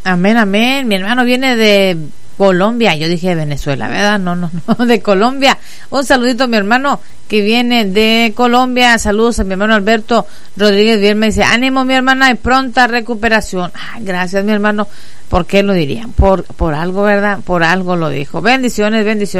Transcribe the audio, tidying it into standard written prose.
Amén, amén. Mi hermano viene de Colombia. Yo dije de Venezuela, ¿verdad? No, de Colombia. Un saludito a mi hermano que viene de Colombia. Saludos a mi hermano Alberto Rodríguez Bien. Me dice, ánimo mi hermana y pronta recuperación. Ay, gracias mi hermano. ¿Por qué lo dirían? Por algo, ¿verdad? Por algo lo dijo. Bendiciones, bendiciones.